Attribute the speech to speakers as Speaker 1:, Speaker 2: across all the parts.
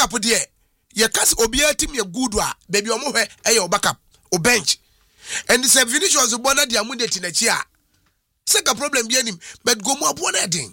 Speaker 1: backup there. Your cast obia team your good wa baby omo hwe your backup o bench. And the same finish was bona dia munde tinachia. Second problem be him but go mo abona din.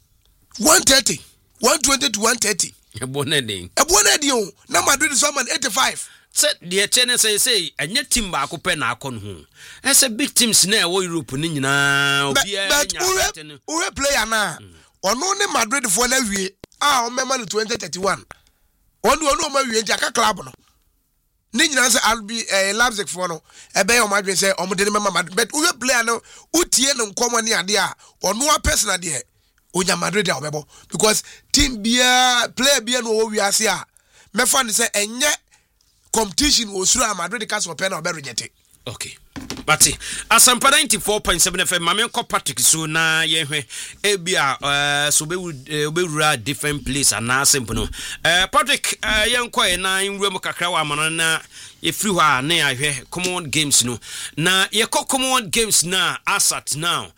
Speaker 1: 130, 120 to 130.
Speaker 2: Abona din.
Speaker 1: Abona din. Na Madrid is 85.
Speaker 2: Said the chene say anya team ba ko pe na akon ho. E say big teams na wo Europe ni nyina obia nya.
Speaker 1: But we player na. Ono ne Madrid for na wie. O member 2031. Ono ma wie ntia ka club no. Ni nyina say Albi Leipzig for no. E be o Madrid say o mo de member Madrid. But we player no utie no nkomo ni ade a ono a personal de. Onya Madrid a obebo because team bia player bia no wo wi ase a mefa ni say enye competition was through Madrid cast open or be rejected.
Speaker 2: Okay. But Asampa 94.7 FM Mame ko Patrick so na ye hwe ebia so be wura different place ana simple no. Patrick ye nko e na nwura kakra wa amana na ye free hwa na ya hwe common games no. Na ye common games na asat now.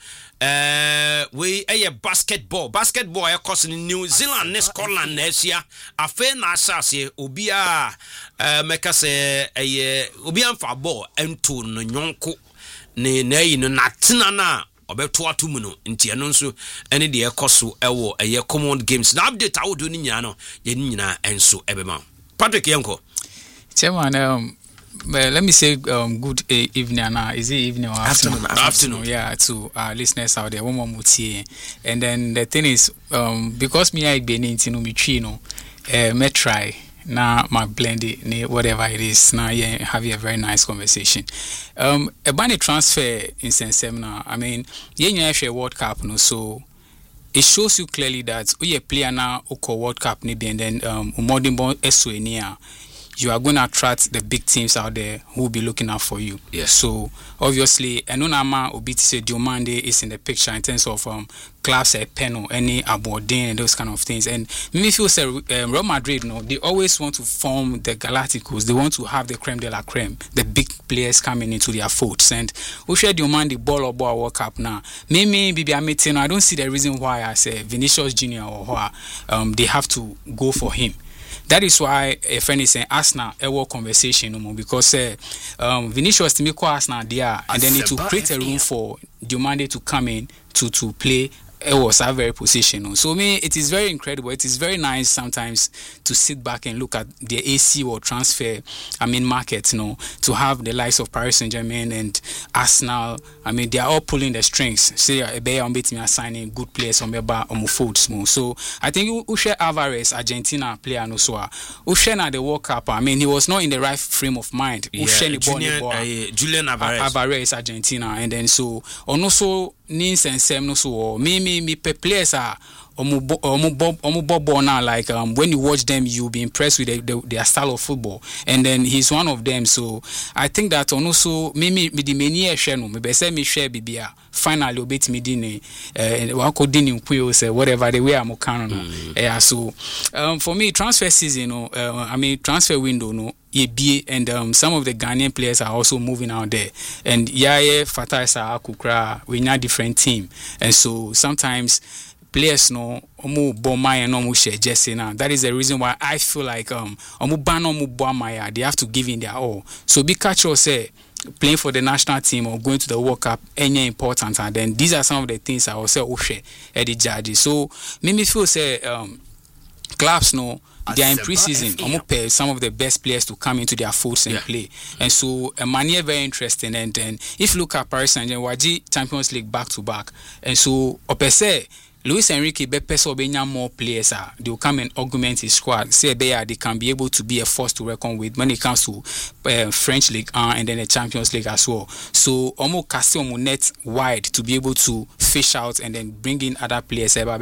Speaker 2: We a basketball a course in New Zealand ne Scotland na Asia afa na asase obia meka se obia mfa ball ento no nyonko ne na yi no natena na obeto atomu no nti eno nso ene de ekoso ewo common games na update awodo ni nya no ye ni nyina enso ebema Patrick Yanko
Speaker 3: Chairman let me say good evening is it evening or afternoon yeah to our listeners out there one more mutie and then the thing is because me I be no me tree no me try now my blend it whatever it is now yeah have a very nice conversation a bunny transfer in seminar I mean yeah World Cup no so it shows you clearly that we a player now oko World Cup maybe and then modern born SONIA you are going to attract the big teams out there who will be looking out for you.
Speaker 2: Yes.
Speaker 3: So obviously, Enunama Obitise Diomande is in the picture in terms of clubs at Peno, any Aberdeen and those kind of things. And me feel say Real Madrid, no, they always want to form the Galacticos. They want to have the creme de la creme, the big players coming into their folds. And Oshe Diomande ball or ball World Cup now. Me Bibi Ametino, I don't see the reason why I say Vinicius Junior or why they have to go for him. That is why a friend is saying Arsenal a conversation because Vinicius to me call Arsenal there and then it will create a room for Diomande to come in to play it was a very position. So me it is very incredible. It is very nice sometimes to sit back and look at the AC or transfer market, to have the likes of Paris Saint-Germain and Arsenal. I mean they are all pulling the strings. Say a bear on beat me assigning good players on my folds more. So I think Ushe Alvarez, Argentina player no so Ushe na the World Cup. I mean he was not in the right frame of mind.
Speaker 2: Julian
Speaker 3: Alvarez Argentina and then so also Nins and Sem no so me players are omu now like when you watch them you'll be impressed with their style of football and then he's one of them so I think that also me the many share no me be say me share bibia finally obet me din wa ko din nkuyo say whatever the way am can no yeah so for me transfer season transfer window no and some of the Ghanaian players are also moving out there and Yaya Fatah Akukra we need different team and so sometimes players no omu bomaya no mu share jersey now that is the reason why I feel like omu ban omu bomaya they have to give in their all so be catch or say playing for the national team or going to the World Cup any important and then these are some of the things I will say share at the judges so me feel say clubs no they are in pre-season pay some of the best players to come into their folds and play and so a mania very interesting and then if you look at Paris Saint-Germain waji Champions League back to back and so opese Luis Enrique be person obenya more players they will come and augment his squad say they can be able to be a force to reckon with when it comes to French League and then the Champions League as well so almost cast net wide to be able to fish out and then bring in other players so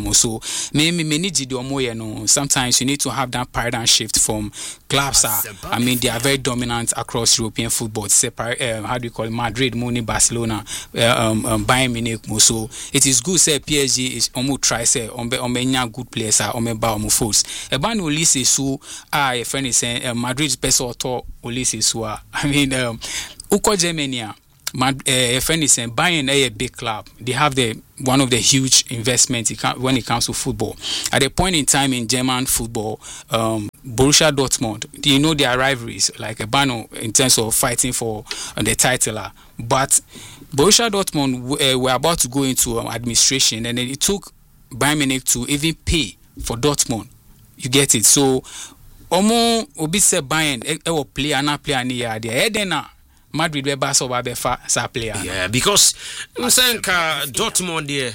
Speaker 3: sometimes you need to have that paradigm shift from clubs they are very dominant across European football say how do you call it Madrid, Muni, Barcelona, Bayern Munich so it is good say PSG is almost try say on good players on ba on force e ban Ulysses so a friend is saying Madrid person to Ulysses so I mean uko Germany friend is saying Bayern a big club. They have one of the huge investments when it comes to football. At a point in time in German football, Borussia Dortmund, you know their rivalries, like a banner in terms of fighting for the title. But Borussia Dortmund were about to go into administration, and then it took Bayern Munich to even pay for Dortmund. You get it? So, Omo obi se Bayern e player na player ni ya dia. Edena Madrid be baso ba be fa sa player.
Speaker 2: Yeah, because Nsenka Dortmund there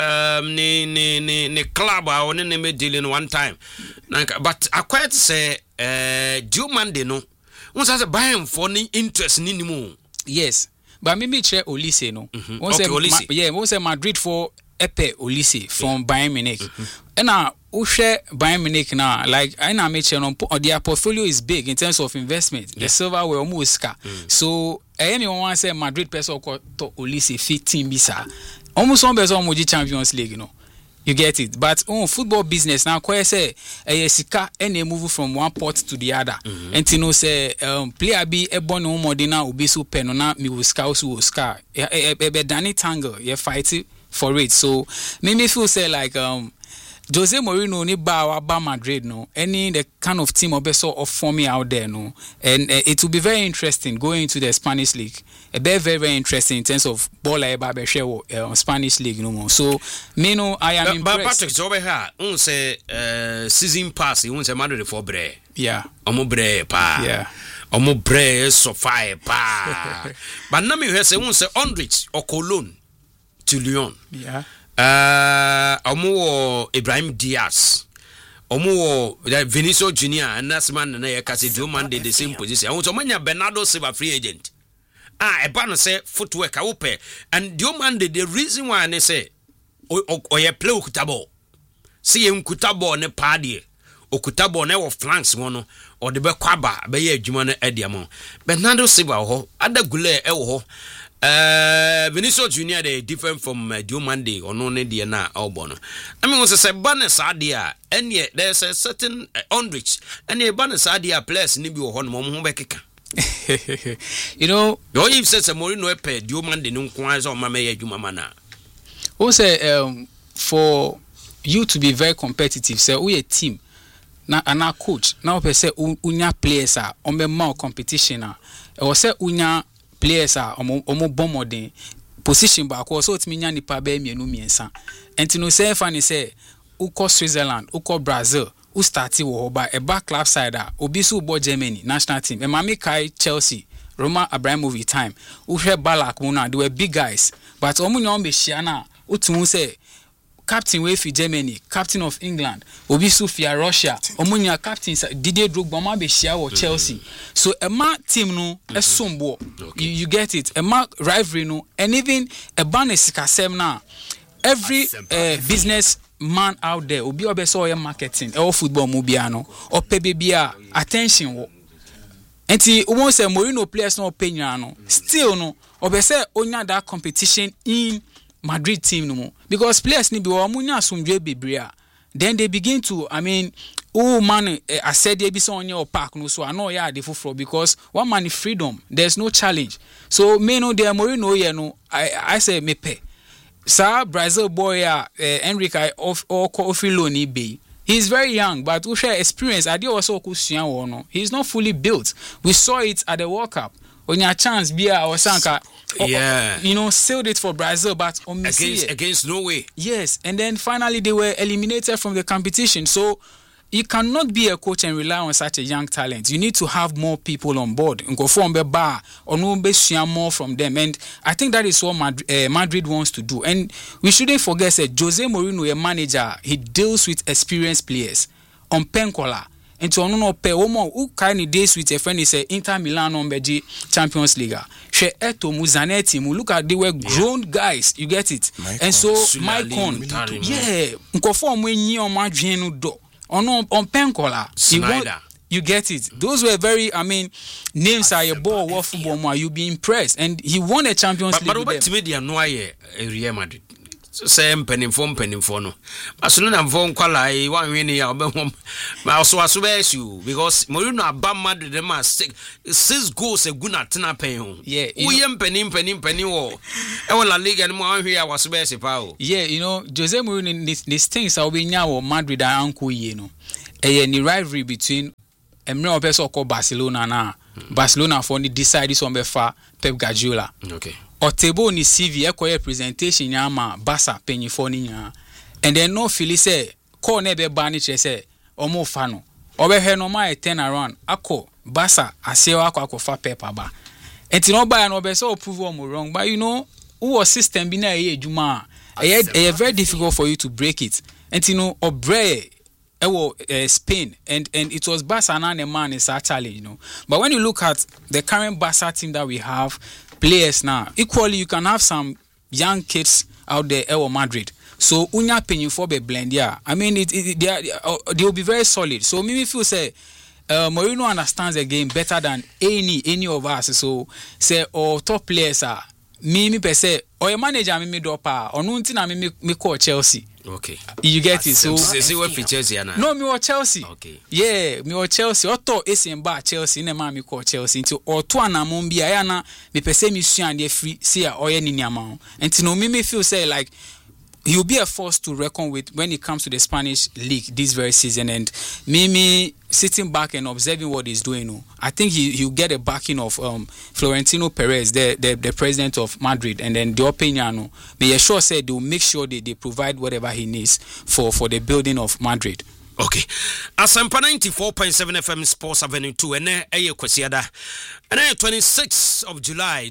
Speaker 2: ni club a one ne me dealing one time. But I quite say Diomande no. Unsa say Bayern for ni interest ni mu.
Speaker 3: Yes. But maybe che Olise no.
Speaker 2: Okay, Olise.
Speaker 3: One say Madrid for Epe Olise from Bayern Munich. And now Ushe Bayern Munich now, like I know their portfolio is big in terms of investment. The silver were almost scar. So anyone want say Madrid person to Olise 15 bisa. Almost one person Moji Champions League, you know. You get it. But football business now quite say sika any move from one port to the other. And you know say player be a born modina ubi so penona mi uska uska. Ebe Danny Tangle, you fight for it. So me feel say like Jose Mourinho ni ba Madrid no any the kind of team obeso of forming out there no, and it will be very interesting going into the Spanish league. Very very interesting in terms of ball like ba share Spanish league no more. So me no I am impressed.
Speaker 2: But Patrick so here say season pass say Madrid for bre.
Speaker 3: Yeah.
Speaker 2: Omo bre pa. Yeah. Omo bre so fire pa. But na me hear say Ondrich or Cologne to Lyon.
Speaker 3: Yeah.
Speaker 2: Omo Ibrahim Diaz, Omo Vinicius Junior, and that's man na yakase Diomande the same position. Omo manya Bernardo Silva free agent. A ban say footwork open, and Diomande the reason why they say o ye play okutabo. See okutabo ne party. Okutabo ne of flanks one or the be kwaba be ye adwuma no ediamo. Bernardo Silva ho, ada gule e ho. Vinicius Junior they different from Diomande or no ne na albono. I mean was say Banes Adia and yet there's a certain Ondrich and a Banes Adia place ni bi wo no mo bekeka.
Speaker 3: You know,
Speaker 2: you if says a Mourinho e Diomande no kwan so ma me adwuma mana.
Speaker 3: Who say for you to be very competitive say we a team na ana coach na we say unya players are on be more competition or say unya players are omo bomodin position back so it mean nipa be mienu miensa enti no say fan say uko Switzerland uko Brazil u start wo ba e back club side obi so bo Germany national team e mami kai Chelsea Roman Abramovich time u hwe Balak una they were big guys but omo nyon be hia na utun say captain wey fi Germany, captain of England, Obi Sofia Russia, omunya captain Didier Drogba ma be share with Chelsea. So a ma team no esombo. You get it. A ma rivalry no and even a banes kasem na every business man out there obi obeso your marketing or football mo bia no or pebe bia attention wo. Enti won say Mourinho players no opinion no still no obese onya that competition in Madrid team no more because players ni be omunya asumdwe bebrea then they begin to man I said they be so on your park no so I know yeah they for because one man is freedom there's no challenge so me no there Mourinho here no I say me pay sir Brazil boy Enrique of Ofiloni be he's very young but we share experience I did also kusuan no he's not fully built we saw it at the World Cup on your chance Bia or Sanka sealed it for Brazil but
Speaker 2: against Norway. Yes,
Speaker 3: and then finally they were eliminated from the competition. So you cannot be a coach and rely on such a young talent. You need to have more people on board and go from the bar or no more from them. And I think that is what Madrid wants to do. And we shouldn't forget that Jose Mourinho, a manager, he deals with experienced players on Pencola. And to no pay omo who kind days with a friend is Inter Milan on Beji Champions League. She eto Muzanetti mu look at they were grown guys, you get it. And so Maicon, nkofo mu enyi o madwen no do. On Pencola. You get it. Those were very names are your ball what football you be impressed and he won a Champions League.
Speaker 2: But what media no Real Madrid. say mpenimfo no Barcelona mfo kwala one win ya obehom ma so you because Mourinho aba Madrid dem 6 goals eguna tena pen ho
Speaker 3: yeah
Speaker 2: we mpenim wo e La Liga no anhwe ya waso be pa o
Speaker 3: yeah you know Jose Mourinho these things are we nya wo Madrid and anko ye no ni rivalry between Emre Obeso ko Barcelona na Barcelona for ni decide so befa Pep Guardiola
Speaker 2: okay
Speaker 3: Otebo ni CV ekoye presentation nyama Barca penyifo ni nya and then no feel say call na be ba ni che say omo fa no obehwe no ma turn around akọ Barca asewa akọ fa Pep aba enti no ba no be so prove omo wrong but you know who system bi na ejuma very difficult for you to break it enti no obre Spain and it was Barca and the man is actually, you know. But when you look at the current Barca team that we have, players now, equally you can have some young kids out there at Madrid. So unya penny for be blend, yeah. I mean they will be very solid. So me feel say Mourinho understands the game better than any of us. So say or top players are me per se or your manager me do pa or no na me call Chelsea.
Speaker 2: Okay.
Speaker 3: You get it. So
Speaker 2: see what Chelsea na.
Speaker 3: No, me or Chelsea.
Speaker 2: Okay.
Speaker 3: Yeah, me or Chelsea. Oto esi mba Chelsea na ma me call Chelsea. Nti oto anamon bia ya na me pese me sua de free see a oye ni niama. Nti no me feel say like he'll be a force to reckon with when it comes to the Spanish league this very season. And me sitting back and observing what he's doing, I think he'll get a backing of Florentino Perez, the president of Madrid, and then the opinion. May sure said they'll make sure they provide whatever he needs for the building of Madrid.
Speaker 2: Okay. Asampa 94.7 FM Sports Avenue 2 ene eye kwasiada. Ene 26th of July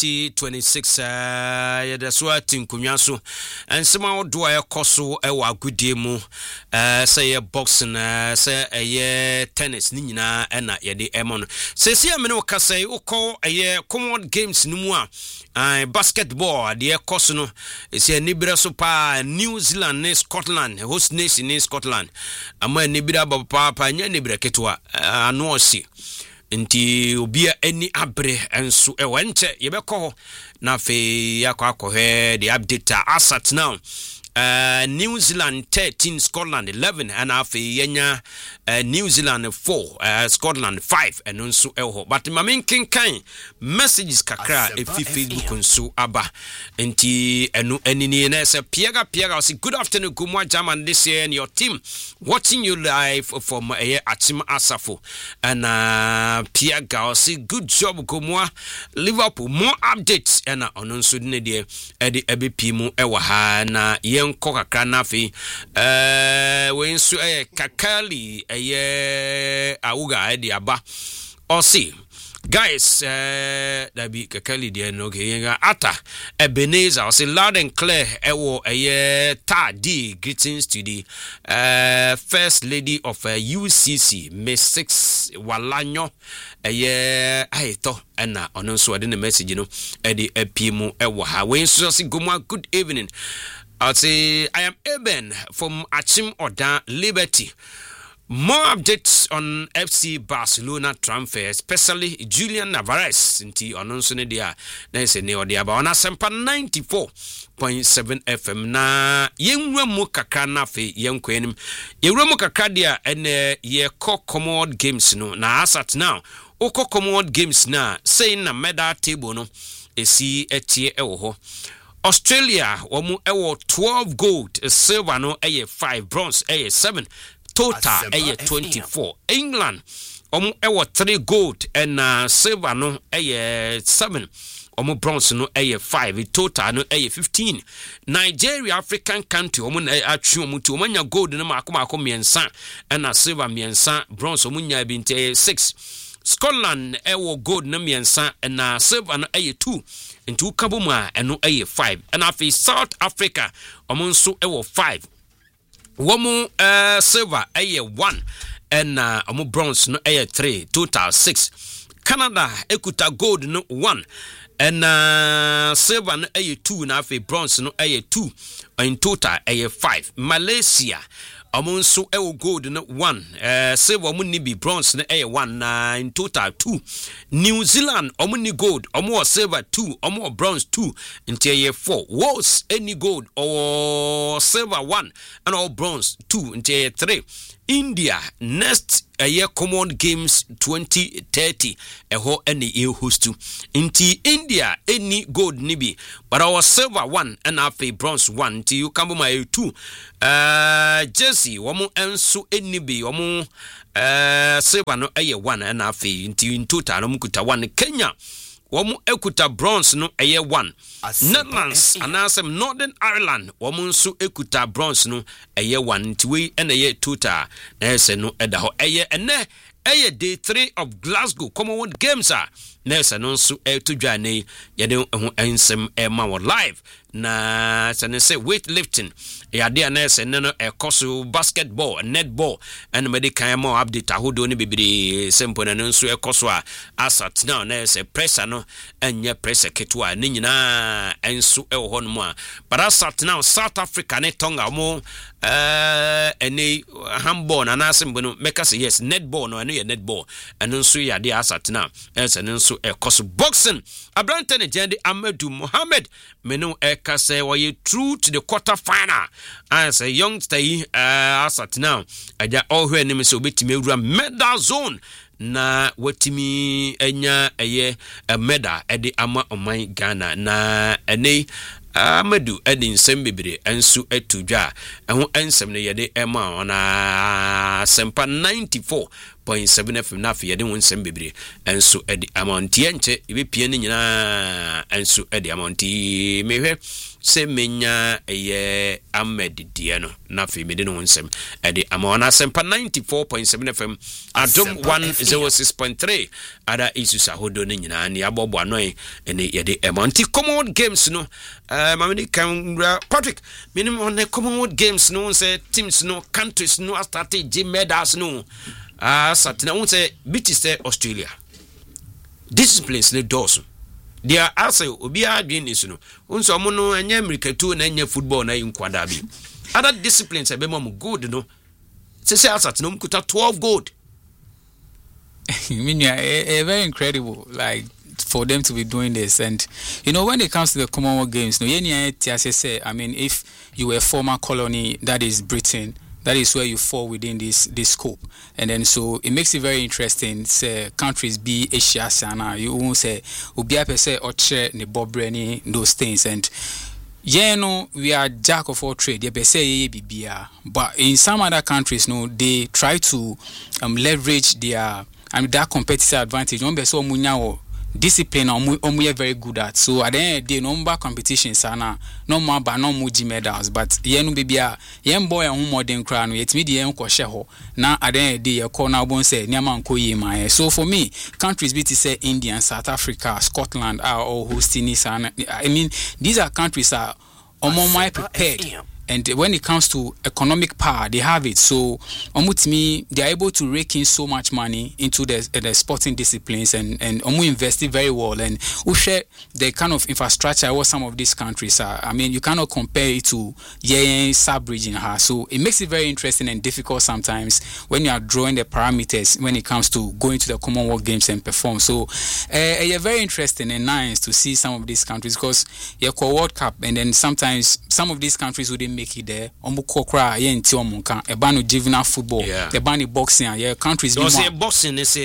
Speaker 2: 2026 yede so atinkunwa so. Ensema odo aye koso e wa agudie mu say ye boxing say eye tennis ni nyina na yede emon. Sesi amene okasai ukọ eye Commonwealth Games ni mu a basketball de koso no esi anibere so pa New Zealand ne Scotland host nation in Scotland. Ama nibira papa nya nibira ketwa anu osi nti obia ani abre enso e wenche yebekọ na fe yakọ the update asat now New Zealand 13 Scotland 11 and afi yenya New Zealand 4 Scotland 5 and nso eho but mamen kinkan messages kakra e Facebook nso aba nti enu enini na se piaga say good afternoon Gumwa German this year and your team watching you live from Achim Asafo and piaga say good job Gumwa Liverpool more updates and onso ne de edi ebp mu ewa ha na Koka Kranafi, when so kakali auga diaba or see guys that be kakali de no ata Ebenezer or say loud and clear ewo tadi greetings to the first lady of UCC Miss 6 Walanyo aito ena ono so de message no edi apimu ewo ha when so say good evening. I'll say I am Eben from Achim Oda Liberty. More updates on FC Barcelona transfer, especially Julian Navarez. Inti ononsone dia na ese ne odi aba ona sempa 94.7 FM na yenwura mu kakra na fe yenkwenim. Yenwura mu kakra dia ene ye Commonwealth Games no na asat now. Oko Commonwealth Games na say na medal table no esi etie ewo ho. Australia omu ewo 12 gold, silver no 5, bronze 7, total 24. England omu ewo 3 gold and silver no 7, omu bronze no 5, total no 15. Nigeria African country omu atwi omu ti omanya gold no makoma miensa and silver miensa, bronze omu nya binte 6. Scotland ewo gold no miensa and silver no 2. Into Kabuma and no 5 and after South Africa omonso ewo 5 womu silver 1 and omo bronze no 3 total 6 Canada ekuta gold no 1 and silver no 2 na after bronze no 2 in total 5 Malaysia ɔmo nso ɛwɔ gold no 1 silver ɔmo ni bi bronze no ɛyɛ 1 na in total 2 New Zealand ɔmo ni gold ɔmo wɔ silver 2 ɔmo wɔ bronze 2 nti ɛyɛ 4 Wales any gold ɔwɔ silver 1 and ɔwɔ bronze 2 nti ɛyɛ 3 India next Common Games 2030 ɛhɔ ɛne host nti India any gold nibi but our silver 1 and after bronze 1 nti you come my 2 Jersey wɔn nso any bi wɔn silver no ɛyɛ 1 and after nti in total no mukuta 1 Kenya wɔn ekuta bronze no ɛyɛ 1 Netherlands anasem Northern Ireland wɔn nso ekuta bronze no ɛyɛ 1 nti wei ɛna ɛyɛ total na ɛsɛ no ɛda hɔ ɛyɛ ɛnɛ ɛyɛ day 3 of Glasgow Commonwealth Games a na ɛsɛ no nso ɛto dwa ne yɛde ho nsɛm ɛma wɔ live na sɛ ne sɛ weightlifting yɛade a na ɛsɛ ne no ɛkɔ so basketball netball ɛna mɛde kan ma update ahodoɔ ne bebree sɛmpo na no nso ɛkɔ so a asat now na ɛsɛ pressure no ɛnyɛ pressure ketewa ne nyinaa ɛnso ɛwɔ hɔ no mu a but asat now South Africa ne Tonga mo ɛne handball na anasɛmpo no mɛka sɛ yes netball no ɛno yɛ netball ɛno nso yɛade asat now ɛsɛ ne nso ɛkɔ so boxing abrante ne gyende Amadou Mohammed menu ɛkasɛ wɔyɛ true to the quarter final as a youngster yi asat now agya ɔhwɛ anim sɛ obɛtumi awura medal zone na watimi anya ɛyɛ medal ɛde ama ɔman Ghana na ɛne Amadu ɛde nsɛm bebree ɛnso ɛto dwa ɛho ɛnsɛm no yɛde ɛma ɔna sempa 94.7 FM na afei yɛde ho nsɛm bebree ɛnso ɛde amantie nkyɛ ebepie ne nyinaa ɛnso ɛde amantie mehwɛ sɛ menya ɛyɛ Ahmed die no na afei mede no ho nsɛm ɛde ama ɔna sempa 94.7 FM Adom 106.3 ada isus ahodo ne nyinaa ne abɔbɔ anoe ɛne yɛde amantie Commonwealth Games no mamini kan Patrick minimum on the Commonwealth Games no say teams no countries no started G medals no satina won say beat is Australia disciplines ne doors dia asa obi adwen is no unso mo no anya America too na anya football na inkwada bi other disciplines e be mo good no say satina mo kuta 12 gold
Speaker 3: very incredible like for them to be doing this. And you know, when it comes to the Commonwealth Games, no, I mean, if you were a former colony, that is Britain, that is where you fall within this scope. And then so it makes it very interesting. Say countries be Asia sana, you won't say Ubiape say Oche ne Bobreni, those things. And yeah, no, we are jack of all trade. But in some other countries, no, they try to leverage their that competitive advantage. Discipline we are very good at. So at the end of the day, no more competitions sana, no more but no more medals. But yenu baby yen boy and more than crown yet me the yen sheho. Now at the end of the day, a corner bone say Nyaman Koye. So for me, countries be to say India, South Africa, Scotland are all hosting this. I mean, these are countries that are more prepared. And when it comes to economic power, they have it. So, they are able to rake in so much money into the sporting disciplines and invest it very well. And we share the kind of infrastructure what some of these countries are. I mean, you cannot compare it to sub-region. So, it makes it very interesting and difficult sometimes when you are drawing the parameters when it comes to going to the Commonwealth Games and perform. So, it's very interesting and nice to see some of these countries because you have World Cup and then sometimes some of these countries wouldn't make it there. Ombukokra ye nti omunka ebanu juvenile football ebanu boxing ye countries
Speaker 2: don't say boxing is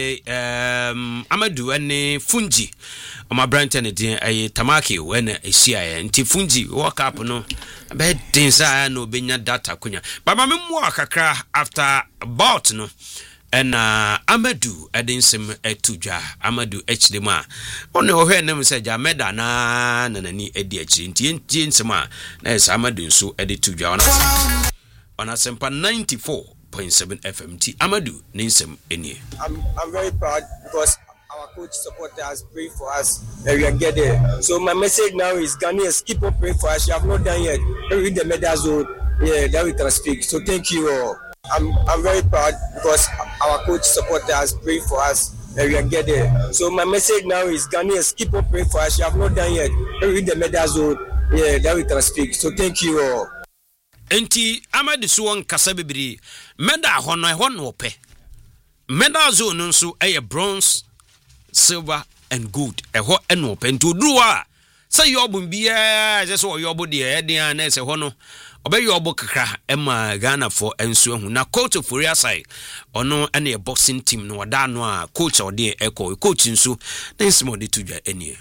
Speaker 2: Amadou and Fungi my brand and Tamaki when Asia nti Fungi World Cup no be dinsa no benya data kunya but my memoir kakra after about no and Amadou Edinsem Etuja Amadou Hdema only over name said Jameda na ni Ediachi in Sema as Amadou so Edituja on a Sempa 94.7 FMT Amadou Ninsem Eni.
Speaker 4: I'm very proud because our coach supported us, pray for us, and we can get there. So my message now is Ghanaians keep on praying for us. You have not done yet. Read the medal zone, that we can speak. So thank you all. I'm very proud because our coach supported us, pray for us, and we can get there. So my message now is Ghanaians keep on praying for us. You have not done yet. Read the medal zone, that we can speak. So thank you all.
Speaker 2: enti amade so won kasa bebiri medal ho no ope medal zone nso bronze silver and gold ɛhɔ ɛno ope enti oduwa say yobu bia je so yobu de ɛden na ɛsɛ hɔ no obey yobu kakra ɛma Ghana for enso hu na coach of Foria side ono ɛne boxing team no wada no a coach ɔde ɛkɔ coach nso na nsimo de to dwa ɛnie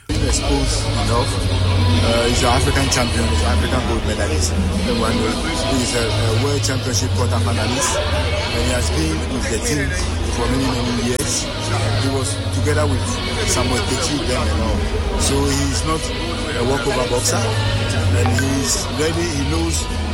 Speaker 5: he's an African champion, he's an African gold medalist. He's a world championship quarter finalist, and he has been with the team for many years. He was together with Samuel Techi then and all. So he's not a walkover boxer, and he's ready. He knows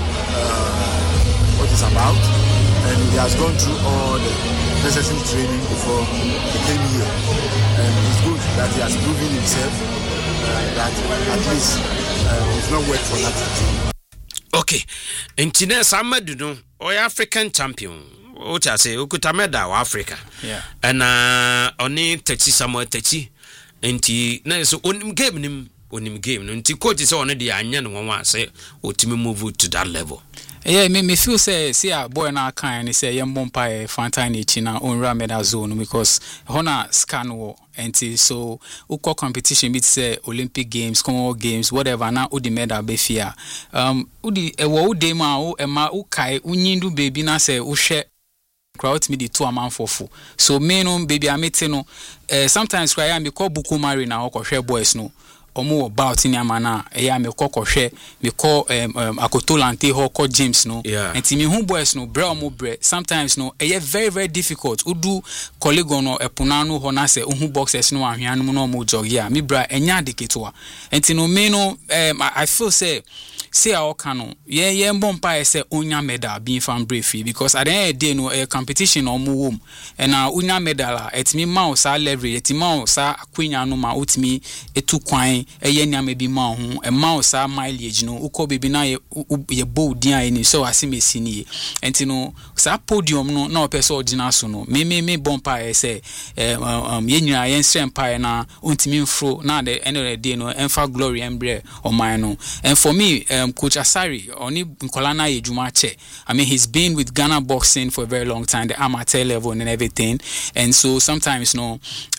Speaker 5: what it's about, and he has gone through all the necessary training before he came here. And it's good that he has proven himself. That at least it's not work for that.
Speaker 2: Okay, Intine Samadu no or African champion. What I say, Ukuta medal Africa.
Speaker 3: Yeah.
Speaker 2: And only Techi Samuel Techi. Enti na so onim game no nti coach is on the anya no one say otimi move to that level.
Speaker 3: Yeah, me feel say see a boy na kan say yem bompa Fantine China onra medal zone because hona scan wo enti so uko competition bit say Olympic Games, Commonwealth Games, whatever na odi medal be fear. Udi ewo ude ma o ema ukai unyindu baby na say uhwe crowd me the 2 amount for full. So me no baby amete no sometimes cry am be call buku mari na okwohwe boys no. Omo about in amana eya me kokohwe me call akotolante ho call James no enti me hu boys no bra omo bre sometimes no eye very very difficult udu colleague no epunanu ho na se hu boxers no ahwan no omo jogi a me bra enya adiketo enti no me no I feel say our canon ye mbompa say onya medal being fan briefly because at the end of the day no a competition omo wom and onya medal etimi mouse a leverage etimi mouse a akwenya no ma otimi etu kwan eye nya me bi ma ho e mouse a mileage no uko bibi na ye bold dia any so asimesi ni enti no sa podium no na opese ordinal so no me bompa say ye nyina ye strempa na ontimi mfro na the end of the day no emfa glory embre o man no and for me Coach Asari only Nkolana Ejuma che. I mean he's been with Ghana boxing for a very long time, the amateur level and everything. And so sometimes me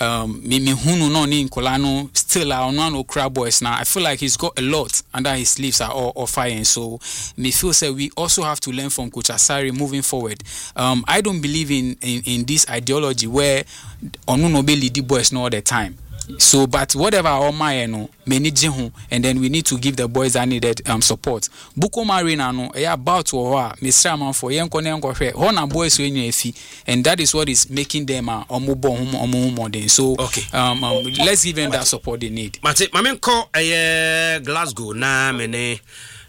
Speaker 3: hunu no ni Nkolano still are no crab boys now. I feel like he's got a lot under his sleeves are all fire. So me feel say we also have to learn from Coach Asari moving forward. I don't believe in this ideology where onuno be lead boys no all the time. So, but whatever our no manage and then we need to give the boys that needed support. Buko Marina no about to Mr. Man for young Hona boys when you and that is what is making them modern. So okay. Let's give them that support they need.
Speaker 2: Mate, mamen call Glasgow na mene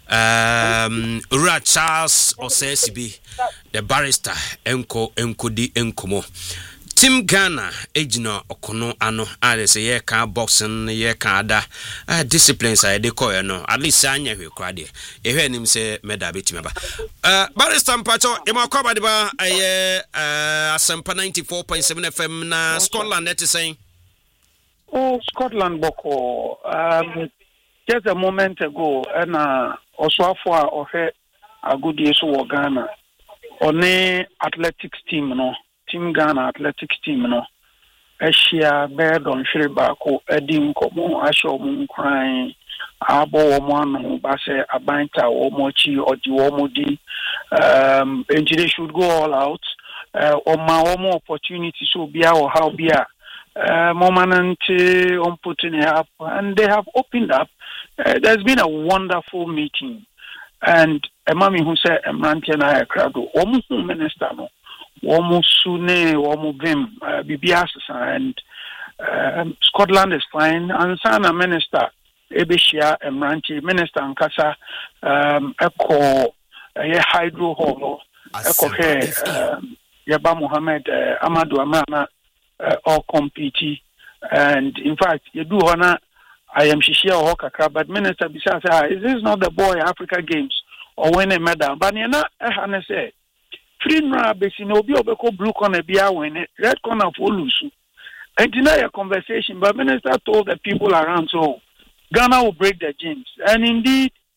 Speaker 2: Ura Charles Osesibi the barrister enkodi enkomo. Team Ghana ejina okono ano say ye kan boxing ye kan ada disciplines I dey call no at least anya hwe kwa de e hwe nim say medal betime ba barrister mpacho e ma kwa ba de ba Asempa 94.7 FM na Scotland net saying
Speaker 6: Scotland boko just a moment ago na oswafo a ohwe agudie so wo Ghana one athletics team no Team Ghana athletics team no Asia bed on Shiribako Edim Komo Asho Munkrai Abo Woman Base Abanta Omochi or Diomodi and they should go all out on my own opportunity so be our how be moment on putting it up and they have opened up. There's been a wonderful meeting and a mommy who said Emrantiana Krado Omu Minister no Womu Sune, Womu Vim, BBS, and Scotland is fine. And Sana Minister, Ebeshia, Emranti, Minister Ankasa, Echo, Hydro Holo, Echo, Yaba Mohammed, Amadou Amana, all compete. And in fact, you do honor, I am Shishia Hokaka, but Minister Bisasa, is this not the boy Africa Games or win a medal? But you're not, I say. Free na besi no bi obeko blue corner bia win red corner for lose. And deny a conversation, but Minister told the people around so Ghana will break the gyms. And indeed,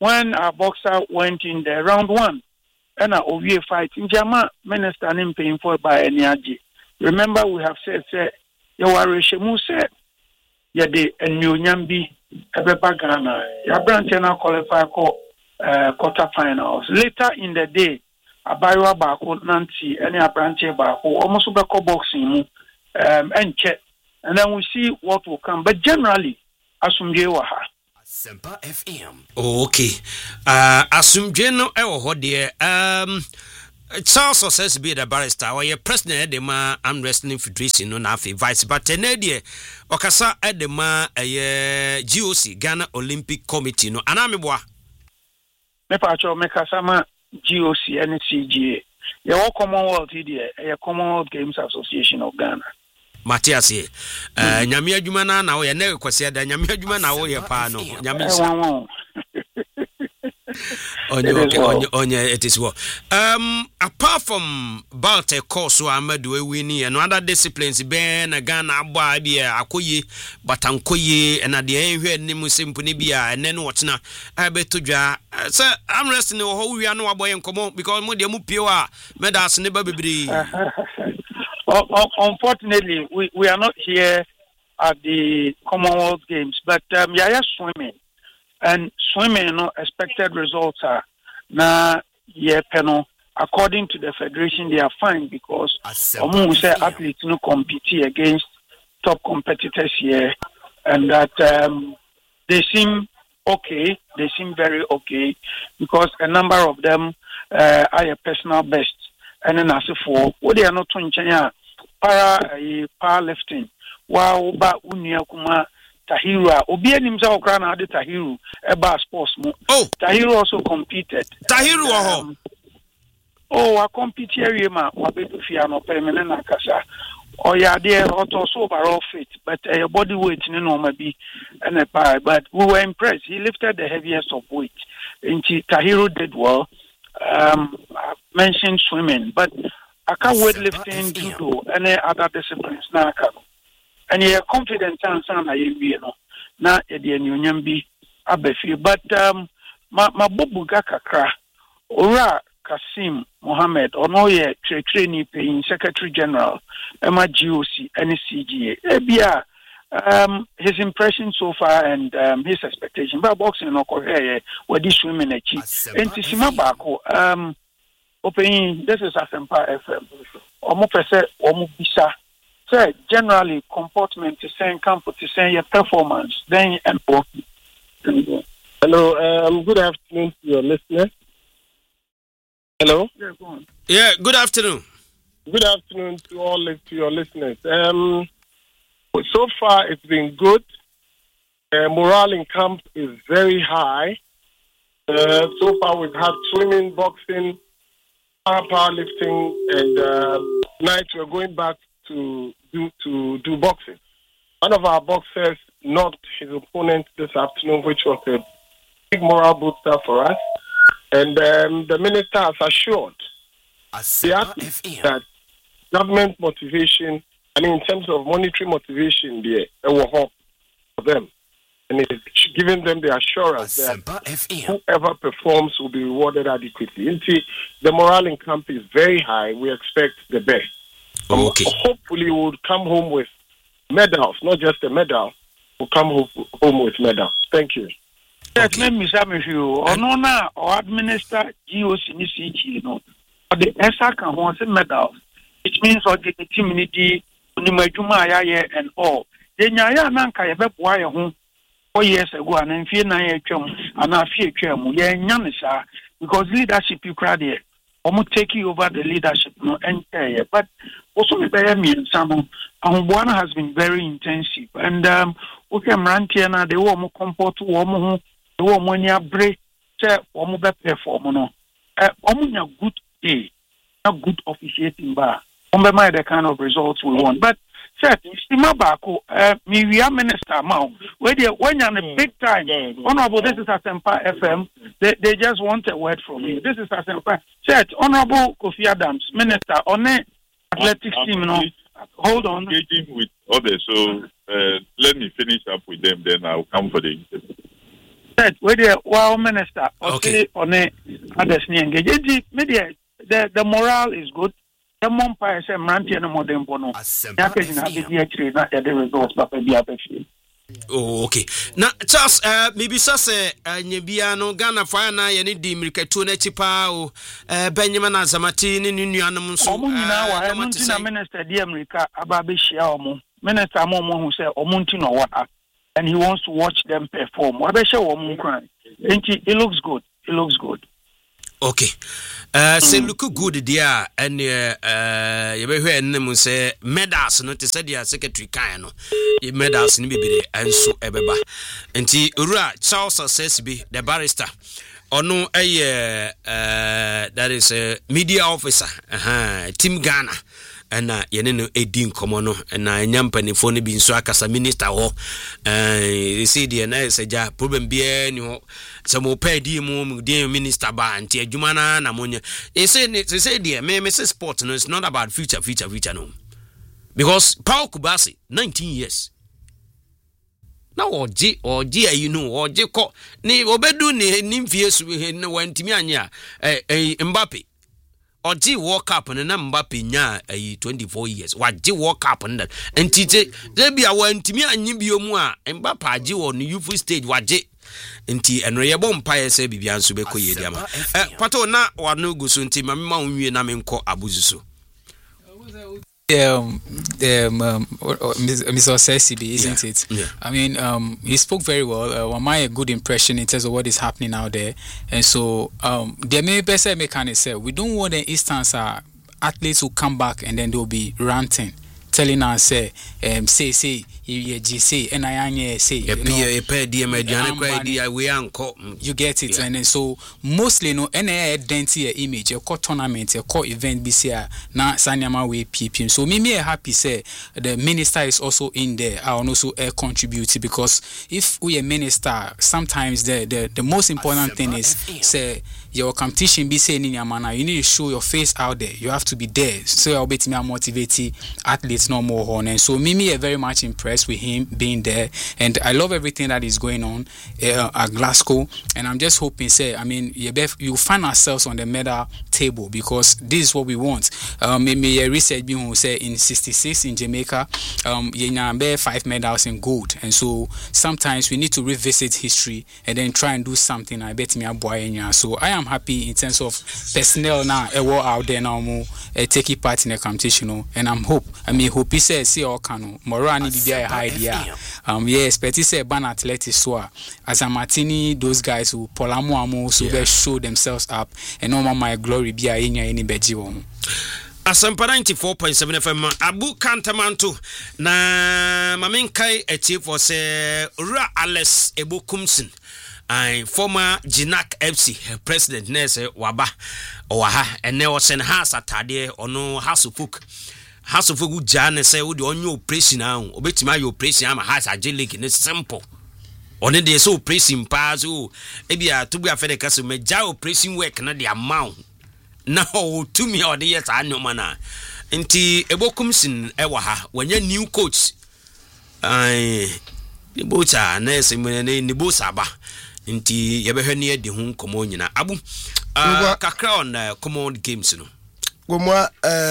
Speaker 6: when our boxer went in the round 1, and our OVA fight in Jama minister and paying for by any aji. Remember, we have said, you are Shemu said, Yade and New Nyambi, Ebeba Ghana, Yabrantena qualify quarterfinals. Later in the day, Abaywa Bako Nancy, any Abranche Bako, almost Bako boxing, and check. And then we see what will come. But generally, Asumje Waha.
Speaker 2: Sempa FM. Okay. Asumje no ewo ho de Charles says be the barrister or your president de ma Arm Wrestling Federation no na vice but ne de okasa de ma GOC Ghana Olympic Committee no anameboa.
Speaker 6: Me pa cho me kasama GOC and CGA. Your Commonwealth here, Commonwealth Games Association of Ghana.
Speaker 2: Matthias ye nyame adwuma na wo ye na kwase da nyame adwuma na wo ye pa no nyame onye it is well. Apart from Balte course so Amadu Ewini and other disciplines ben na Ghana agba bia akoye batankoye na de enhwe ni musimpu ni bia ene no wotena abetodwa say I'm resting no ho wi anu aboye nkomo because mo de mu pie wa medals ne ba bebre.
Speaker 6: Unfortunately, we are not here at the Commonwealth Games, but we are swimming. And swimming, expected results are now, according to the federation, they are fine because athletes compete against top competitors here, and that they seem okay. They seem very okay because a number of them are a personal best. And then as for what they are not doing, powerlifting. Wow, ba unia kuma Tahiru. Obi animsa okrana ade Tahiru eba sports mo.
Speaker 2: Oh,
Speaker 6: Tahiru also competed.
Speaker 2: Tahiru
Speaker 6: I compete here ma wabetu fia no permanent akasa. Oh yeah, there also overall fit, but your body weight no maybe and a power. But we were impressed. He lifted the heaviest of weight. And Tahiru did well. I mentioned swimming, but I can't weightlifting, judo, any other disciplines now. And you're confident and now the union be abefi. But my bubu gakakra ora Kasim Mohammed ono ye training paying Secretary General Emma GOC NCGA. Ebia his impression so far and his expectation. But boxing no kohe where this swimming achi. Enti sima bako opening this is Asempa FM. Omo pese omo bisa. Say generally comportment is saying camp to say your performance then and
Speaker 7: hello, good afternoon to your listeners. Hello.
Speaker 6: Yeah, go on.
Speaker 2: Yeah, good afternoon.
Speaker 7: Good afternoon to your listeners. So far it's been good. Morale in camp is very high. So far we've had swimming, boxing, powerlifting, and tonight we're going back to do boxing. One of our boxers knocked his opponent this afternoon, which was a big morale booster for us. And the minister has assured the athletes that government motivation, in terms of monetary motivation, there will help for them. And it's giving them the assurance that whoever performs will be rewarded adequately. You see, the morale in camp is very high. We expect the best.
Speaker 2: Okay.
Speaker 6: Hopefully, we'll come home with medals, not just a medal. We'll come home with medals. Thank you.
Speaker 7: Yes, let me say you. Onona or administer GOC CG, or the ESA can want medals. It means or the community, Unimajuma and all. Then Yaya Nanka, a bep wire home 4 years ago, and then fear 9 and I fear Chamu, Yanisa, because leadership you cried here. Almost taking over the leadership, no entire. But also the Bayamian Samu, and one has been very intensive. And okay, Rantiana, they were more comfort to Womo, the woman ya break, say, Womo perform, no, good day, a good officiating bar. The kind of results we want. But Stimabako, we are minister now. When you're a big time, Honorable, this is Asempa FM. They just want a word from you. This is Asempa. Said Honorable Kofi Adams, minister on the athletics team. No, hold on.
Speaker 8: Engaging with others, so let me finish up with them. Then I'll come for the interview.
Speaker 6: that where the wow minister or
Speaker 2: Okay.
Speaker 6: say on a others engage media the morale is good. The Mompire say Manti and modern bono. The results but the
Speaker 2: Oh, okay. Now, Charles, maybe say, Nebiano, Ghana, Fana, and Eddie Mirkatuna Chipa, Benjamin Azamati, Nuanum, so
Speaker 6: Minister Diamrica, Ababi Shiamu, Minister Momo who said Omuntino water, and he wants to watch them perform. What I show Omunkran. It looks good. It looks good.
Speaker 2: Okay. Say look good dear and you hear them say medals not to say their secretary kind medals in be and so ebeba nti ura Charles says be the barrister or no that is a media officer Team Ghana and yeneno edin komono na nyampani fo ne bi nso akasa minister ho see the na seja problem bia ni ho samo pedi mu the minister ba anti adwuma na monya say the me say sport no it's not about future no because Paul Kubasi 19 years na oje you know oje ko ni obedu ni nimfie su ne wantimi anya Mbappe Oji World Cup and Mbappe nya 24 years. Waji World Cup and that. And tite there be a one to me and you mu a Mbappe aji on youth stage waji. Nti enroye bompire say bibia nso be koye dia ma. Pato na wano gu so nti mama unwie na menko abuzuso.
Speaker 3: Mr. Sesibi, isn't it?
Speaker 2: Yeah.
Speaker 3: I mean, he spoke very well. A good impression in terms of what is happening out there. And so, there may be some mechanics say we don't want an instance athletes who come back and then they'll be ranting, telling us say you get it, and then so mostly no any identity image a tournament a event BCR na sanyama we ppm. So me happy say the minister is also in there. I also contribute because if we a minister, sometimes the most important thing is say your competition be saying in your manner, you need to show your face out there. You have to be there. So I'll be motivating athletes no more on. And so Mimi are very much impressed with him being there. And I love everything that is going on at Glasgow. And I'm just hoping, you find ourselves on the medal table because this is what we want. Maybe a research being say in 66 in Jamaica, you have 5 medals in gold. And so sometimes we need to revisit history and then try and do something. I bet me a boy. So I am happy in terms of personnel now out there now taking part in the competition, and hope he says see all cano Morani be a high idea. Yes, but he said ban athletics so as a Martini, those guys who Polamo so they show themselves up and no my glory be a any beji.
Speaker 2: Asampa 94.7 FM Abu Kantamanto na maminkai chief was Ra Alex Ebokumsin. Former Jinak FC president Nese Waba Owaha and ne was send house atade ono house of Jan say would on your operation now obetima your operation am house ajelik in simple on the so operation pass ebia to be afede kaso meja operation work na the amount now to me or the years anyo mana nti Ebokumsin ewaha wanya new coach Ibocha Nese ni bosa ba nti yebehwe ne ade hu komo nyina abu kakra on common games no
Speaker 1: gomwa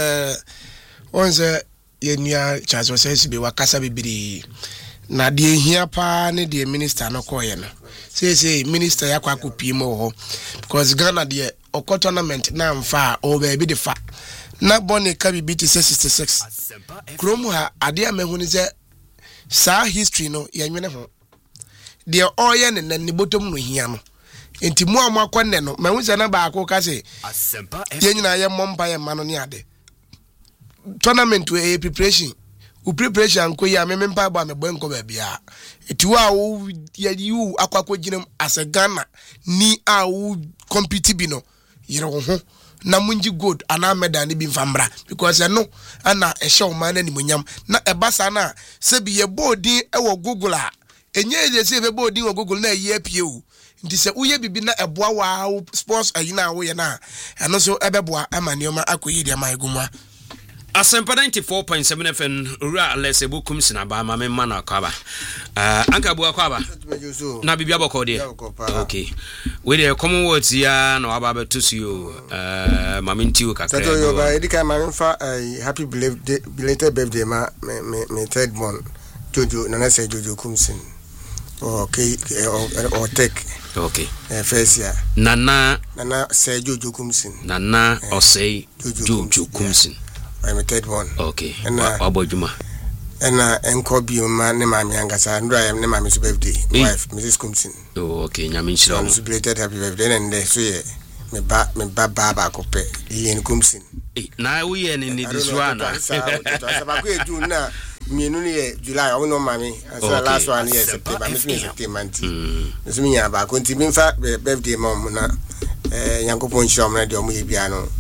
Speaker 1: onze yenia Charles says be wakasa bibiri na de hia pa ne de minister no koye no say minister yakwa kopimo ho because Ghana de oko tournament na mfa o ba bi de fa na bone ka bibiti 66 krom ha ade amahu ni se sa history no yenwene ho de oye ne nan botom no hia no enti mu amakwanne no mahu se na ba akọ ka se yenyina ye mompa ye ma no ne ade tournament we preparation ko ya memempa ba me bwenko ba bia eti wa wo you akwakọ ginam as a Ghana ni a wo compete bi no yere ho na munji gold ana medal ni bi mfamra because no ana ehye o man ni munyam na ebasa na se bi ye boarding e wo Google a enye je se be boarding wo Google na ye apie o nti se uye bibi na eboa wa sports ayina wo ye na eno so ebeboa amanioma akoyi dia mai gumwa
Speaker 2: Asempa 94.7 FM ura lese bukum sinaba ma me mana kwaba anka bua kwaba na bibia boko de okay we dey Commonwealth ya na waba betusu yo ma menti o kakra
Speaker 8: so yo ba edika ma mfa happy belated birthday ma me third born Jojo Nana say Jojo Kumsin okay or take
Speaker 2: okay
Speaker 8: first year
Speaker 2: Nana
Speaker 8: say Jojo Kumsin
Speaker 2: Nana or say Jojo Kumsin
Speaker 8: I'm a third one.
Speaker 2: Okay. And Abojuma.
Speaker 8: And Enkobi man ne mami angasa ndra am ne mami so birthday. Wife Mrs. Kumsin.
Speaker 2: Oh okay, nyame nchira.
Speaker 8: I'm celebrated happy birthday and so ye me ba ko pe yen Kumsin.
Speaker 2: Na we ye ni this one.
Speaker 8: Ba ko edu na mienu ne July o no mami. So last one year September. Me September nti. So me ya ba ko nti me fa birthday mom na Yankopon shom na de o mu ye bia no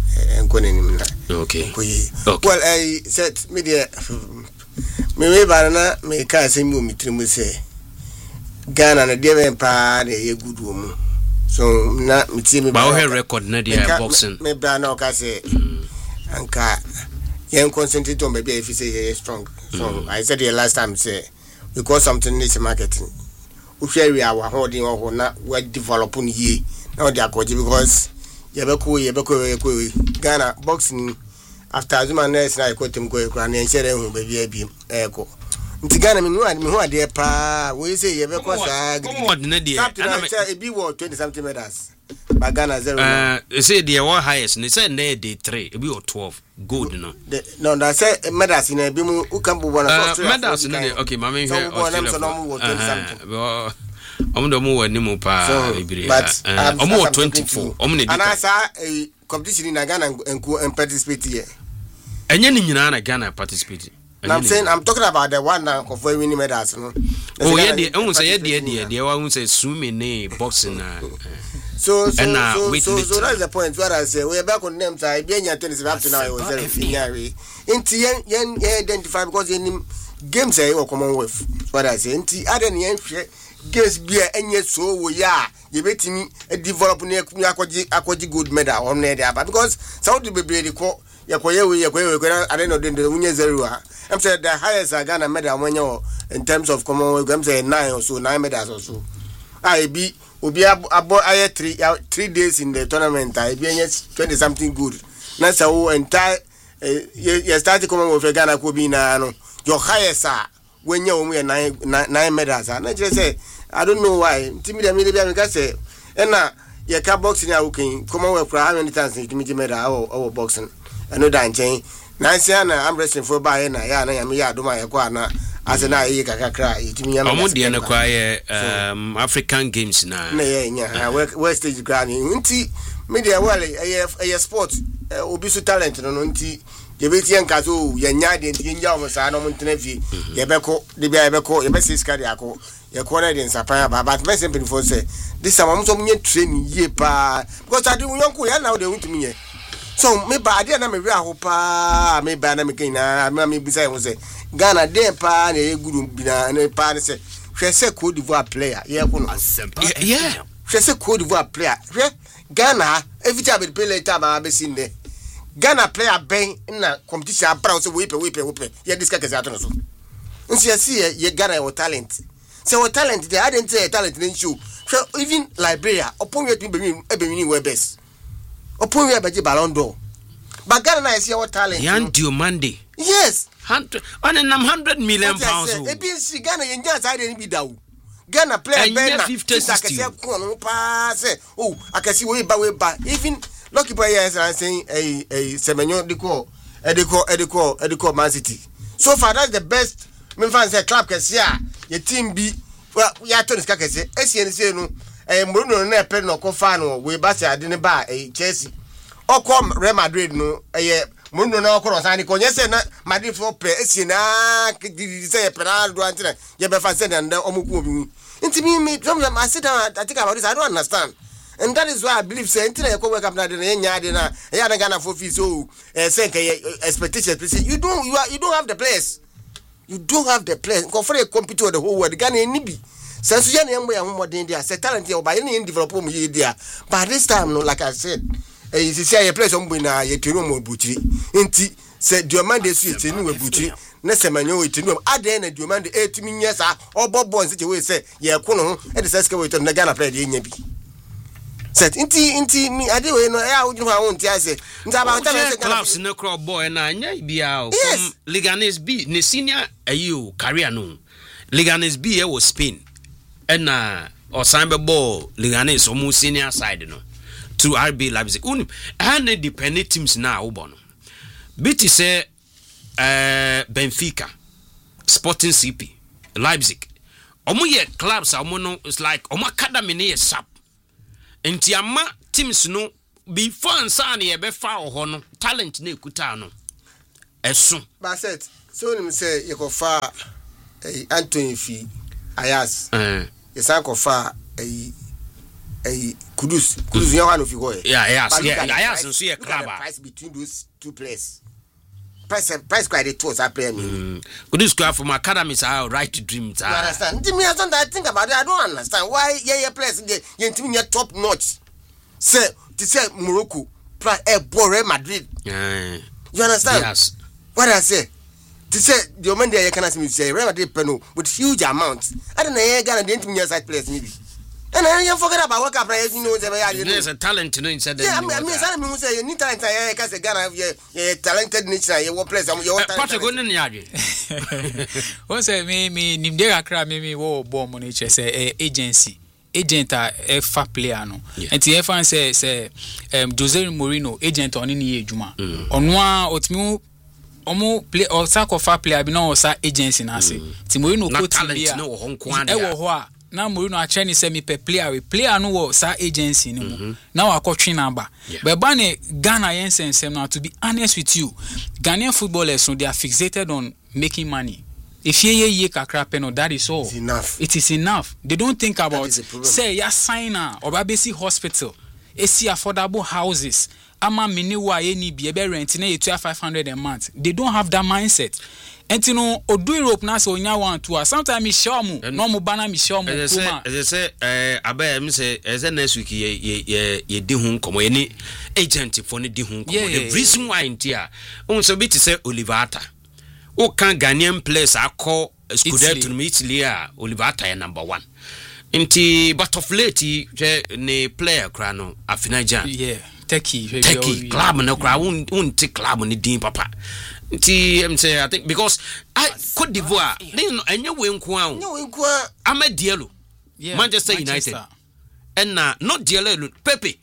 Speaker 2: okay.
Speaker 8: Well, I said, media me banana me can't say me say Ghana na dear pa a good woman. So not me see me
Speaker 2: by record Nadia boxing.
Speaker 8: Me banana can say Anka young concentrate on maybe if you say strong. So I said the last time say because something needs marketing. We share our holding or not what developing ye now they are because Yebeko Ghana boxing after Azuma nurse na iko tim ko ekura na enshere hu ba bia bi eko nti Ghana me hu ade pa we say Yebeko sa
Speaker 2: come na dey
Speaker 8: e bi wo 20 something medals ba Ghana 0
Speaker 2: say the one highest ne say na dey 3 e bi 12 gold no
Speaker 8: that say medals na bi mu ukambu bona so
Speaker 2: medals no okay ma me here Australia Omo wani mu pa ibire omo 24 omo ne
Speaker 8: ana sa competition in Ghana and participate here
Speaker 2: enye ni nyina na Ghana participate
Speaker 8: I'm talking about the one that for winning medals no
Speaker 2: yeah the one say swimming ne boxing
Speaker 8: so that's the point where I say we back on them side be nya tennis up to now it was very inti yen identify because in games say o Commonwealth what I say inti aden yen games bia enye so wo ya ye betimi develop na akwaji gold medal on there because Saudi bebre de ko yakoye we I don't know the unye zero I'm saying the highest Ghana medal when in terms of Commonwealth I'm saying 9 or so 9 medals or so I be obi abo aye 3 days in the tournament I be 20 something good na so entire you start Commonwealth Ghana ko bi na no your highest when you 9 medals na just say I don't know why timida me dey be say na ye ka boxing ya working Commonwealth how many times timida medal or boxing I know that chain na say na I'm wrestling for by na ya na me ya do my kwa na as na ye kakakra itimi ya
Speaker 2: omo de na kwa ye African games na
Speaker 8: west stage ground nti media well a sport obi so talent no nti ye beti enka so ye nya de nti nya o sa no mtena fi ye beko de bia ye beko ye be siska de akọ ye ko na de nsapa ba but me simply for say this am so mnya train ye pa because ade unyanko ya na o de ntumi ye so me ba ade na me wi aho pa me ba na me kina me bisa ye say Ghana de pa na ye guru bina na pa ne say hwe say Cote d'Ivoire player ye ko no
Speaker 2: yeah
Speaker 8: hwe say Cote d'Ivoire player hwe Ghana every time be play later ma be sin there Ghana player ben na competition abra so we pe ye this keke ato no so nsi ye see ye Ghana your talent say your talent they hadn't say talent in show even Liberia upon we be we best upon we be Ballon d'Or but Ghana na see your talent
Speaker 2: Yan Diomande
Speaker 8: yes
Speaker 2: 100 million pounds
Speaker 8: e bi si Ghana ye nya side ni bi dawo Ghana player ben na
Speaker 2: 50-60
Speaker 8: ko pa say oh akasi we ba even lucky boy yes and saying a Semenyo Ediko Man City. So far that's the best me fan say club kese a your team be well ya to niska kese esien say no Bruno na pe no ko fa no we ba say ade ne ba Chelsea. Okom Real Madrid no Bruno na okoro san ko nyese na Madrid for pe esien na say Penaldo antina ye be fan say na omuku obi. Nti me sometimes I sit down I think about this I don't understand. And that is why I believe say until I go wake up na na Ghana for fees so expectation you don't have the players. You don't have the players. Go for a compete with the whole world. Ghana ni bi. Since you know ya more than there, say talent here by any develop mu there. But this time no like I said, you see a place on na ye tiro mo butiri. Nti say Diomande sweet in we buti na se manyo itinu ade na Diomande etimi nyesa obobo nse we say ye kono e de seske we to na Ghana play de nya bi set inti mi ade we no e a wudru ha won ti ase nta ba ta na
Speaker 2: clubs na crow boy na nya bia o from Leganes B ne senior ayo career no Leganes B e was Spain and Osambe ball Leganes omo senior side no to RB Leipzig unim and dependent teams na obono BT say Benfica Sporting CP Leipzig omo ye clubs omo no it's like omo academy ne sharp enti ama teams no before ansane ye be fa ho no talent na ekuta no eso
Speaker 8: ba set so nim say ye ko fa Anthony Fi Ayas yesa ko fa Kudus you one of you go
Speaker 2: Ayas so ye club
Speaker 8: price between those two players price quite it was play me
Speaker 2: Kudus go from academies are right to dreams
Speaker 8: you understand me I think about it I don't understand why ye players ye team ye top notch say to say Morocco play Real Madrid you understand
Speaker 2: yes
Speaker 8: what I say to say the man there you can ask me say Real Madrid peno with huge amounts I don't know ye Ghana the team side players maybe and I you forget about what players you know
Speaker 2: there's a talent you know inside
Speaker 8: yeah I mean say you need talent I can say Ghana you talented nature you what players you what
Speaker 2: Patrick go ni ade
Speaker 3: won say me nimde akra me wo ball money say agency agent a fa player no enti e fan say Jose Mourinho agent on ni ejuma ono a otimi omo play or sack of player bi na o sa agency na ase ti Mourinho ko
Speaker 2: talent no ho nko ade
Speaker 3: e wo ho a na Mourinho a che ni say me player no wo sa agency ni mu na wa kwotwe na ba but ba ne Ghana yensensem now to be honest with you Ghanaian footballers so they are fixated on making money. If ye kakra peno, that is all.
Speaker 8: It's enough.
Speaker 3: It is enough. They don't think about say ya signer or babesi hospital. AC affordable houses. Ama mini wa ye ni bi ebe rent na 500 a month. They don't have that mindset. Enti no odu Europe na so nya one two. Sometimes me show mu no mu bana me show mu kuma.
Speaker 2: They say abai me say next week ye di hu nkomo ye ni agent for ni di hu nkomo. The reason why intia on so be to say Oliver Atta. O kan Ghanaian players akọ Scudetto to Italy Oliver Atta number 1. Inti but of late ne player kra no afinaja.
Speaker 3: Yeah, Turkey
Speaker 2: club no kra won club ni din papa. Inti em say I think because Cote d'Ivoire enye we nko a Ahmed Diallo Manchester United and not Diallo Pepe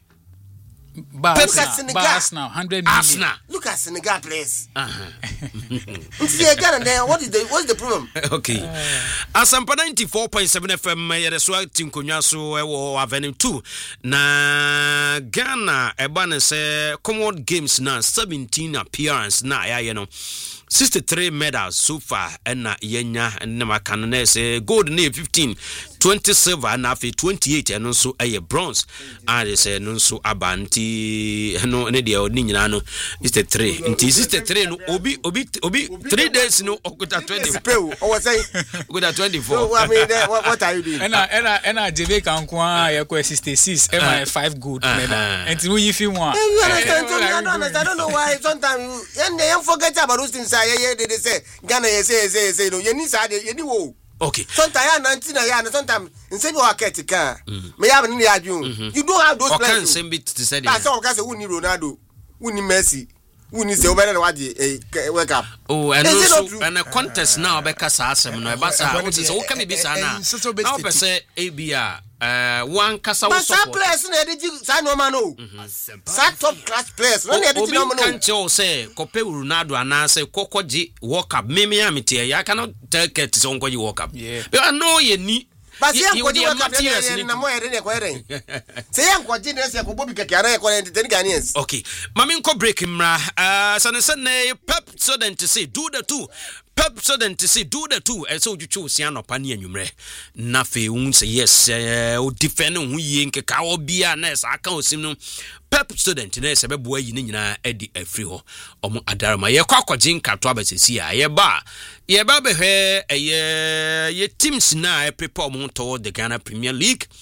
Speaker 3: Arsenal 100 million.
Speaker 8: Look at Senegal players. What's the problem?
Speaker 2: Okay. Asampa 94.7 FM yereswa team konyaso ewo Avenue 2 na Ghana ebane se Commonwealth Games na 17 appearance na ya 63 medals so far and yenya and makana say gold na 15 20 silver and 28 and also a bronze and say no so abanti no ne dia oni nyina no is the 3 nti 63 no obi 3 days no okuta 24
Speaker 8: o say
Speaker 2: okuta 24
Speaker 8: so I mean what are you doing
Speaker 3: and Jebe kan kwa ya kwa 66 am 5 good medal nti we if you want
Speaker 8: I don't know why sometimes you forget about those things they say Ghana say no you need wo
Speaker 2: okay
Speaker 8: sometimes 19 and sometimes instead of market car me have ni adun you don't have those players
Speaker 2: same bit to say
Speaker 8: that so say who ni Ronaldo who ni Messi who ni say obere na wadi wake up
Speaker 2: and also and a contest now be kasa asem no e ba sa what is o ka me bi sa na how per say ABR one kasa wo support
Speaker 8: players na dey say no man no top class players no dey no man no
Speaker 2: can tell say Kope Ronaldo ana say kokoji World Cup me amite ya cannot take it so onkoji World Cup but I know you need
Speaker 8: but say onkoji World Cup na mo ere ne ko ere say onkoji ne say ko bobi keke ara ko entertain Ghanaians
Speaker 2: okay mami nko break mra sanne Pep Sodent to say do the two Pep Sodent to say do the two and so you choose ya no pani anwumre na fe un say yes o defend hu ye nkeka obia na aka osim no Pep Sodent na se bebo ayi nyina edi afri ho omo adarama ye kwa kwagin kato abasesi a ye ba behwe ye teams na prepare omo toward the Ghana Premier League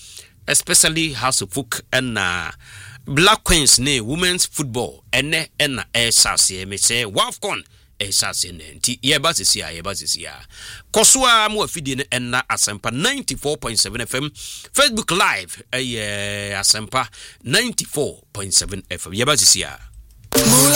Speaker 2: especially House of Folk and Black Queens ne women's football ene na esase me say WAFCON esase ne nti ye ba sisia kosua mo afidi ne na Asempa 94.7 FM Facebook live Asempa 94.7 FM ye ba sisia